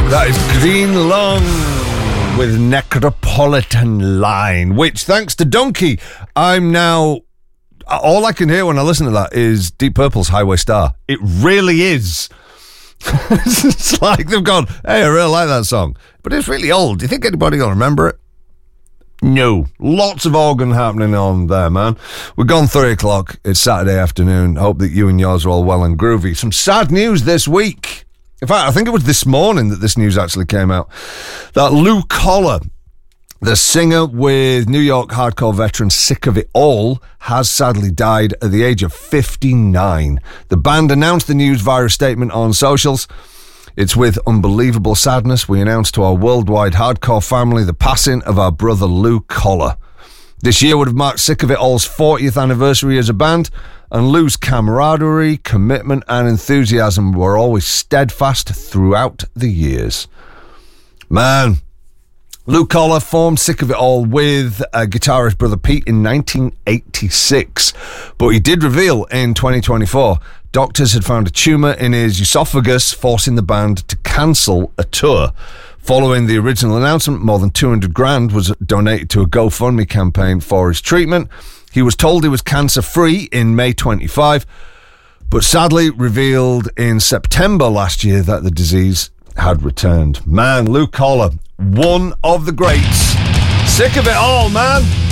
That is Green Lung with Necropolitan Line, which, thanks to Donkey, I'm now... All I can hear when I listen to that is Deep Purple's Highway Star. It really is. It's like they've gone, hey, I really like that song. But it's really old. Do you think anybody will remember it? No. Lots of organ happening on there, man. We're gone 3 o'clock. It's Saturday afternoon. Hope that you and yours are all well and groovy. Some sad news this week. In fact, I think it was this morning that this news actually came out. That Lou Collar, the singer with New York hardcore veteran Sick of It All, has sadly died at the age of 59. The band announced the news via a statement on socials. It's with unbelievable sadness we announce to our worldwide hardcore family the passing of our brother Lou Collar. This year would have marked Sick of It All's 40th anniversary as a band, and Lou's camaraderie, commitment and enthusiasm were always steadfast throughout the years. Man, Lou Collar formed Sick of It All with guitarist brother Pete in 1986, but he did reveal in 2024 doctors had found a tumour in his esophagus, forcing the band to cancel a tour. Following the original announcement, more than 200 grand was donated to a GoFundMe campaign for his treatment. He was told he was cancer-free in May 25, but sadly revealed in September last year that the disease had returned. Man, Lou Collar, one of the greats. Sick of It All, man.